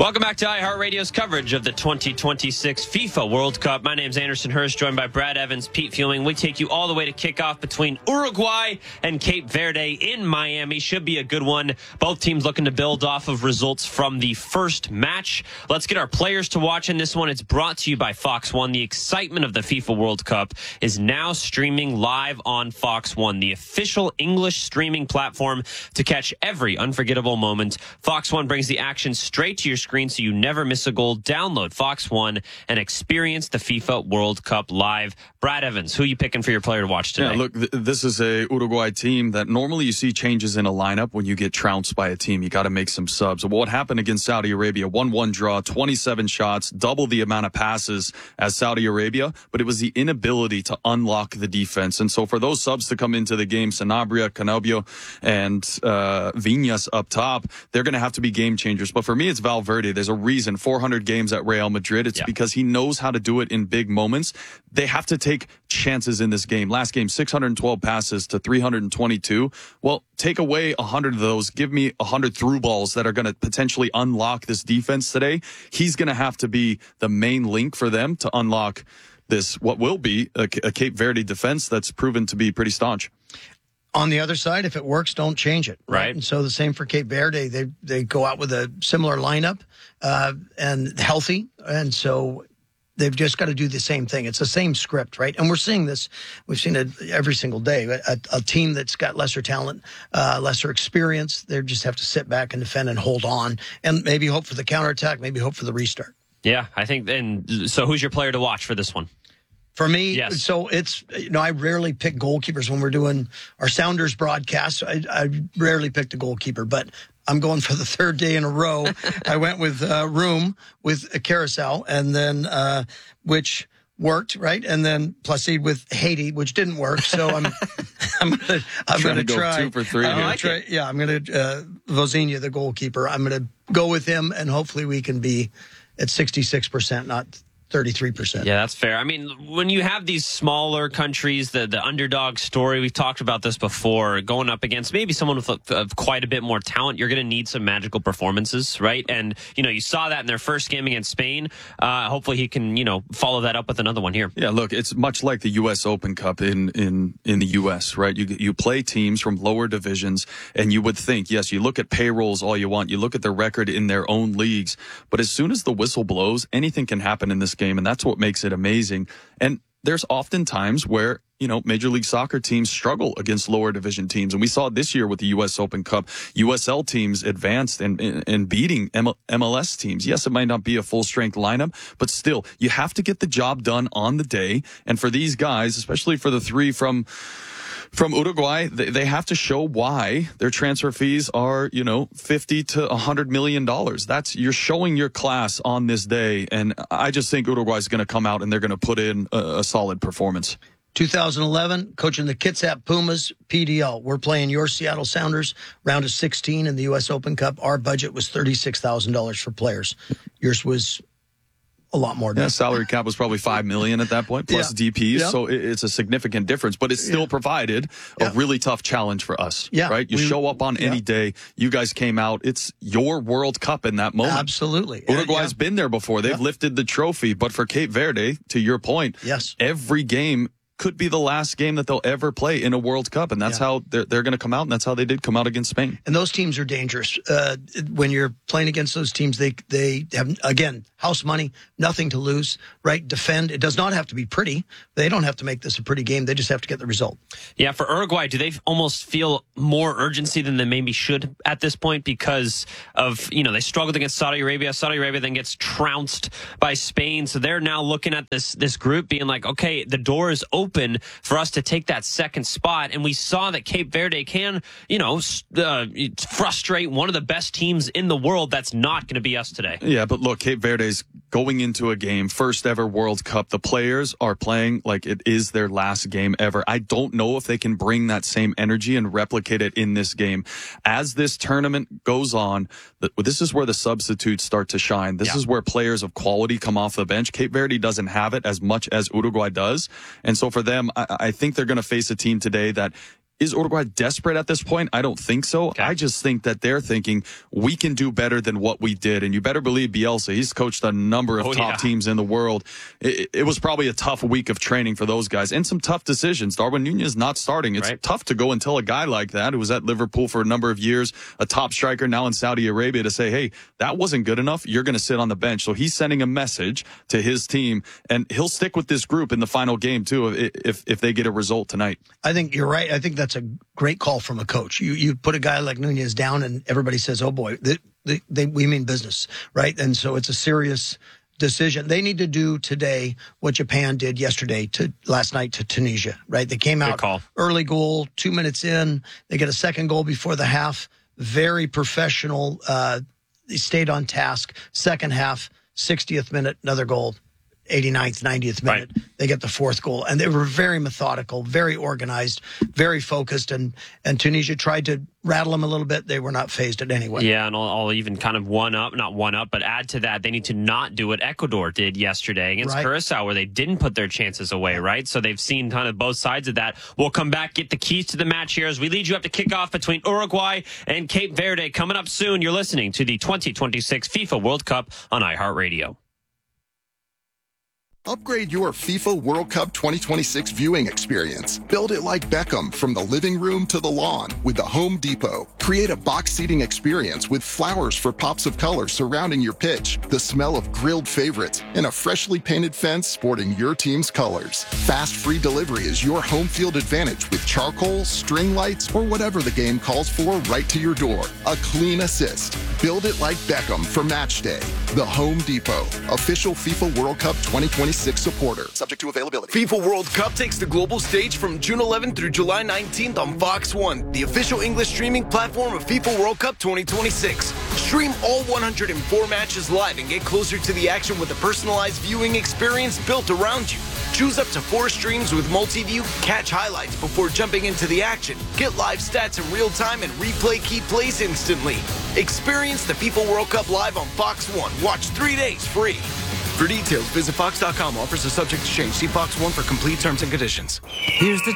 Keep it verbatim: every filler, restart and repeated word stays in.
Welcome back to iHeartRadio's coverage of the twenty twenty-six FIFA World Cup. My name's Anderson Hurst, joined by Brad Evans, Pete Fuming. We take you all the way to kickoff between Uruguay and Cape Verde in Miami. Should be a good one. Both teams looking to build off of results from the first match. Let's get our players to watch in this one. It's brought to you by Fox One. The excitement of the FIFA World Cup is now streaming live on Fox One, the official English streaming platform to catch every unforgettable moment. Fox One brings the action straight to your screen so you never miss a goal. Download Fox One and experience the FIFA World Cup live. Brad Evans, who are you picking for your player to watch today? Yeah, look, th- this is a Uruguay team that normally you see changes in a lineup when you get trounced by a team. You got to make some subs. What happened against Saudi Arabia? one one draw, twenty-seven shots, double the amount of passes as Saudi Arabia, but it was the inability to unlock the defense. And so for those subs to come into the game, Sanabria, Canobio, and uh, Viñas up top, they're going to have to be game changers. But for me, it's Valverde. There's a reason, four hundred games at Real Madrid. It's yeah. because he knows how to do it in big moments. They have to take chances in this game. Last game, six hundred twelve passes to three hundred twenty-two. Well, take away one hundred of those. Give me one hundred through balls that are going to potentially unlock this defense today. He's going to have to be the main link for them to unlock this, what will be a, a Cape Verde defense that's proven to be pretty staunch. On the other side, if it works, don't change it. Right. right? And so the same for Cape Verde. They they go out with a similar lineup uh, and healthy. And so they've just got to do the same thing. It's the same script, right? And we're seeing this. We've seen it every single day. A, a team that's got lesser talent, uh, lesser experience, they just have to sit back and defend and hold on and maybe hope for the counterattack, maybe hope for the restart. Yeah, I think. And so who's your player to watch for this one? For me, yes. so it's, you know, I rarely pick goalkeepers when we're doing our Sounders broadcast. I, I rarely pick the goalkeeper, but I'm going for the third day in a row. I went with uh, Room with a Carousel, and then, uh, which worked, right? And then Placide with Haiti, which didn't work. So I'm, I'm gonna, I'm gonna to try two for three. I'm Here. gonna try, yeah, I'm gonna uh, Vozinha, the goalkeeper. I'm gonna go with him, and hopefully we can be at sixty-six percent, not thirty-three percent. Yeah, that's fair. I mean, when you have these smaller countries, the, the underdog story, we've talked about this before, going up against maybe someone with uh, quite a bit more talent, you're going to need some magical performances, right? And, you know, you saw that in their first game against Spain. Uh, hopefully he can, you know, follow that up with another one here. Yeah, look, it's much like the U S Open Cup in, in, in the U S, right? You, you play teams from lower divisions, and you would think, yes, you look at payrolls all you want, you look at their record in their own leagues, but as soon as the whistle blows, anything can happen in this game, and that's what makes it amazing. And there's often times where, you know, Major League Soccer teams struggle against lower division teams. And we saw it this year with the U S Open Cup. U S L teams advanced and, and beating M L S teams. Yes, it might not be a full strength lineup, but still, you have to get the job done on the day. And for these guys, especially for the three from From Uruguay, they, they have to show why their transfer fees are, you know, fifty to one hundred million dollars. That's, you're showing your class on this day. And I just think Uruguay is going to come out and they're going to put in a, a solid performance. two thousand eleven, coaching the Kitsap Pumas, P D L. We're playing your Seattle Sounders, round of sixteen in the U S Open Cup. Our budget was thirty-six thousand dollars for players. Yours was a lot more. Yeah, salary cap was probably five million at that point, plus yeah. D Ps. Yeah. So it's a significant difference, but it still yeah. provided a yeah. really tough challenge for us. Yeah. Right? You we, show up on yeah. any day. You guys came out. It's your World Cup in that moment. Absolutely. Uruguay's yeah. been there before. They've yeah. lifted the trophy, but for Cape Verde, to your point, yes. every game could be the last game that they'll ever play in a World Cup. And that's yeah. how they're, they're going to come out. And that's how they did come out against Spain. And those teams are dangerous. Uh, when you're playing against those teams, they, they have, again, house money, nothing to lose, right? Defend. It does not have to be pretty. They don't have to make this a pretty game. They just have to get the result. Yeah, for Uruguay, do they almost feel more urgency than they maybe should at this point because of, you know, they struggled against Saudi Arabia. Saudi Arabia then gets trounced by Spain. So they're now looking at this, this group being like, okay, the door is open. open for us to take that second spot. And we saw that Cape Verde can, you know, uh, frustrate one of the best teams in the world. That's not going to be us today. Yeah, but look, Cape Verde's going into a game, first ever World Cup. The players are playing like it is their last game ever. I don't know if they can bring that same energy and replicate it in this game. As this tournament goes on, this is where the substitutes start to shine. This yeah. is where players of quality come off the bench. Cape Verde doesn't have it as much as Uruguay does. And so for them, I, I think they're going to face a team today that Is Uruguay desperate at this point? I don't think so. Okay. I just think that they're thinking we can do better than what we did. And you better believe Bielsa, he's coached a number of Oh, top yeah. teams in the world. It, it was probably a tough week of training for those guys and some tough decisions. Darwin Nunez not starting. It's Right. tough to go and tell a guy like that who was at Liverpool for a number of years, a top striker now in Saudi Arabia, to say, hey, that wasn't good enough. You're going to sit on the bench. So he's sending a message to his team, and he'll stick with this group in the final game too if if, if they get a result tonight. I think you're right. I think that's a great call from a coach. You you put a guy like Nunez down, and everybody says, "Oh boy, they, they, they, we mean business, right?" And so it's a serious decision. They need to do today what Japan did yesterday to last night to Tunisia, right? They came out call. early goal, two minutes in, they get a second goal before the half. Very professional. Uh, they stayed on task. Second half, sixtieth minute, another goal. eighty-ninth, ninetieth minute, Right. they get the fourth goal. And they were very methodical, very organized, very focused. And, and Tunisia tried to rattle them a little bit. They were not phased in any way. Yeah, and I'll, I'll even kind of one up, not one up, but add to that, they need to not do what Ecuador did yesterday against Right. Curacao, where they didn't put their chances away, right? So they've seen kind of both sides of that. We'll come back, get the keys to the match here as we lead you up to kickoff between Uruguay and Cape Verde. Coming up soon, you're listening to the twenty twenty-six FIFA World Cup on iHeartRadio. Upgrade your FIFA World Cup twenty twenty-six viewing experience. Build it like Beckham from the living room to the lawn with the Home Depot. Create a box seating experience with flowers for pops of color surrounding your pitch, the smell of grilled favorites, and a freshly painted fence sporting your team's colors. Fast free delivery is your home field advantage with charcoal, string lights, or whatever the game calls for right to your door. A clean assist. Build it like Beckham for match day. The Home Depot, official FIFA World Cup twenty twenty-six supporter. Subject to availability. FIFA World Cup takes the global stage from June eleventh through July nineteenth on Fox one, the official English streaming platform of FIFA World Cup twenty twenty-six. Stream all one hundred four matches live and get closer to the action with a personalized viewing experience built around you. Choose up to four streams with multi-view, catch highlights before jumping into the action, get live stats in real time, and replay key plays instantly. Experience the FIFA World Cup live on Fox one. Watch three days free. For details, visit fox dot com. Offers are subject to change. See Fox one for complete terms and conditions. Here's the